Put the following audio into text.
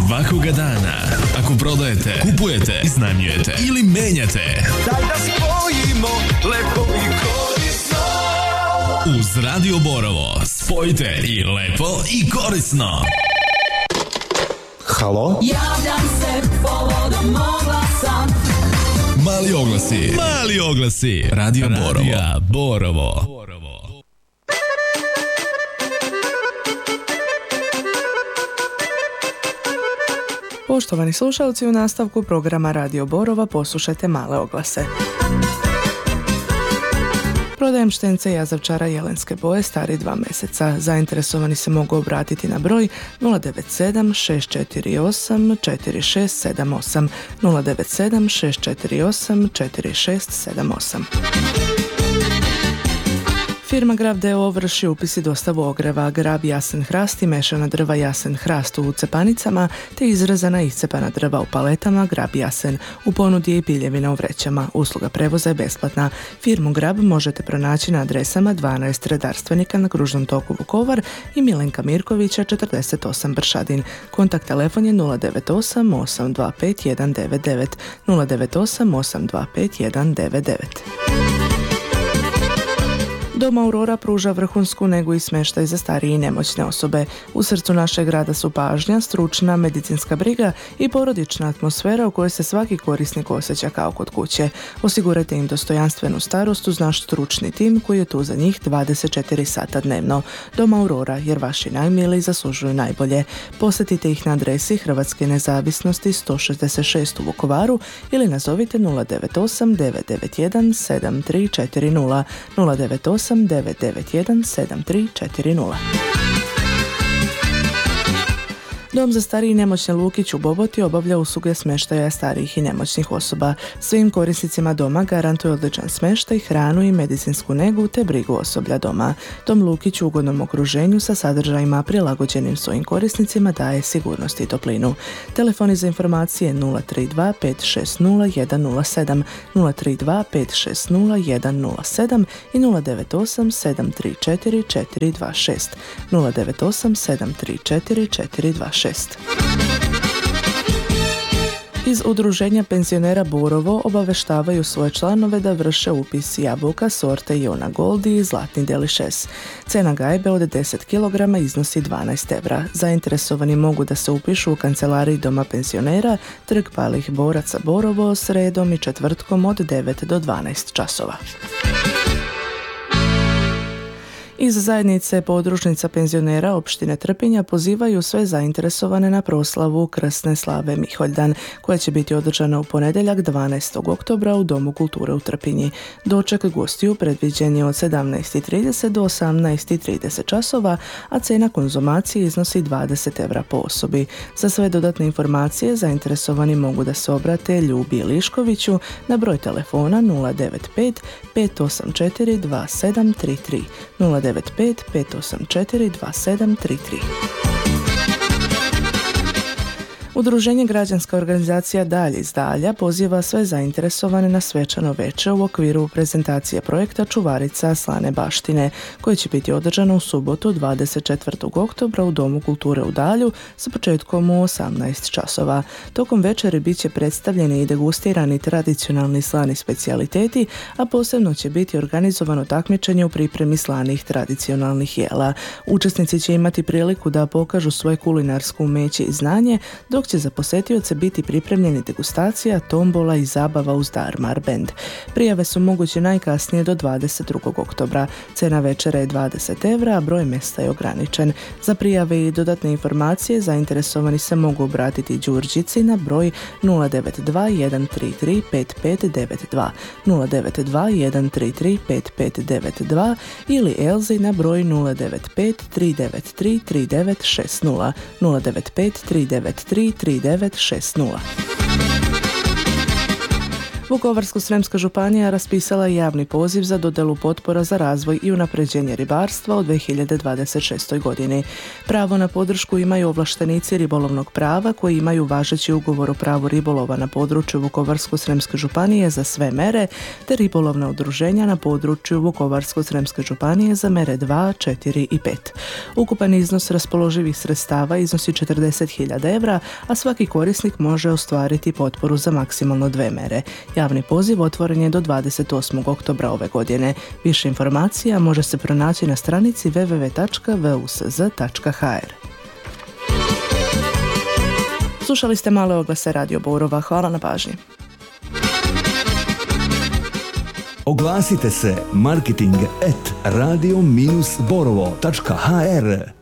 Svakoga dana. Ako prodajete, kupujete, iznajmljujete ili menjate, daj da spojimo lepo i korisno. Uz Radio Borovo spojite i lepo i korisno. Halo? Javljam se povodom oglasa. Mali oglasi. Radio Borovo. Poštovani slušalci, u nastavku programa Radio Borova poslušajte male oglase. Prodajem štence jazavčara jelenske boje stari 2 mjeseca. Zainteresovani se mogu obratiti na broj 097 648 4678 097 648 4678. Firma Grab d.o.o. vrši upis i dostavu ogreva Grab jasen hrast i mešana drva jasen hrast u cepanicama te izrezana i iscepana drva u paletama Grab jasen. U ponudi je i piljevina u vrećama. Usluga prevoza je besplatna. Firmu Grab možete pronaći na adresama 12 redarstvenika na Kružnom toku Vukovar i Milenka Mirkovića 48 Bršadin. Kontakt telefon je 098 825 199 098 825 199. Dom Aurora pruža vrhunsku negu i smještaj za starije i nemoćne osobe. U srcu našeg grada su pažnja, stručna medicinska briga i porodična atmosfera u kojoj se svaki korisnik osjeća kao kod kuće. Osigurajte im dostojanstvenu starost uz naš stručni tim koji je tu za njih 24 sata dnevno. Dom Aurora, jer vaši najmiliji zaslužuju najbolje. Posjetite ih na adresi Hrvatske nezavisnosti 166 u Vukovaru ili nazovite 098 991 7340 098 991 7340. Dom za starije i nemoćne Lukić u Boboti obavlja usluge smještaja starijih i nemoćnih osoba. Svim korisnicima doma garantuje odličan smještaj, hranu i medicinsku negu te brigu osoblja doma. Dom Lukić u ugodnom okruženju sa sadržajima prilagođenim svojim korisnicima daje sigurnost i toplinu. Telefoni za informacije 032 560 107 032 560 107 i 098 734 426 098 734 426. Iz Udruženja penzionera Borovo obaveštavaju svoje članove da vrše upis jabuka sorte Iona Goldi i Zlatni Delišes. Cena gajbe od 10 kg iznosi 12 evra. Zainteresovani mogu da se upišu u kancelariji Doma penzionera, Trg Palih boraca Borovo, sredom i četvrtkom od 9 do 12 časova. Iz zajednice podružnica penzionera opštine Trpinja pozivaju sve zainteresovane na proslavu Krsne slave Miholjdan, koja će biti održana u ponedjeljak 12. oktobra u Domu kulture u Trpinji. Doček gostiju predviđen je od 17:30 do 18:30 časova, a cena konzumacije iznosi 20 evra po osobi. Za sve dodatne informacije zainteresovani mogu da se obrate Ljubi Liškoviću na broj telefona 095 584 2733 095 584 2733. Udruženje Građanska organizacija Dalje iz Dalja poziva sve zainteresovane na svečano veče u okviru prezentacije projekta Čuvarica slane baštine, koje će biti održano u subotu 24. oktobra u Domu kulture u Dalju sa početkom u 18 časova. Tokom večeri bit će predstavljeni i degustirani tradicionalni slani specijaliteti, a posebno će biti organizovano takmičenje u pripremi slanih tradicionalnih jela. Učesnici će imati priliku da pokažu svoje kulinarsko umeće i znanje, dok će za posetioce biti pripremljeni degustacija, tombola i zabava uz Darmar Band. Prijave su moguće najkasnije do 22. oktobra. Cena večera je 20 evra, a broj mjesta je ograničen. Za prijave i dodatne informacije zainteresovani se mogu obratiti Đurđici na broj 092 133 5592 092 133 5592 ili Elzi na broj 095 393 3960 095 393 3960. Vukovarsko-srijemska županija raspisala je javni poziv za dodjelu potpora za razvoj i unapređenje ribarstva u 2026. godini. Pravo na podršku imaju ovlaštenici ribolovnog prava koji imaju važeći ugovor o pravu ribolova na području Vukovarsko-srijemske županije za sve mere, te ribolovna udruženja na području Vukovarsko-srijemske županije za mere 2, 4 i 5. Ukupan iznos raspoloživih sredstava iznosi 40.000 evra, a svaki korisnik može ostvariti potporu za maksimalno 2 mere. Javni poziv otvoren je do 28. oktobra ove godine. Više informacija može se pronaći na stranici www.vusz.hr. Slušali ste male oglase Radio Borova. Hvala na pažnji. Oglasite se marketing@radio-borovo.hr